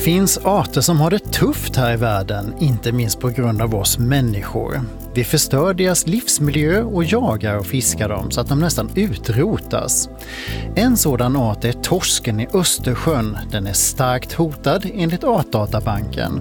finns arter som har det tufft här i världen, inte minst på grund av oss människor. Vi förstör deras livsmiljö och jagar och fiskar dem så att de nästan utrotas. En sådan art är torsken i Östersjön. Den är starkt hotad enligt Artdatabanken.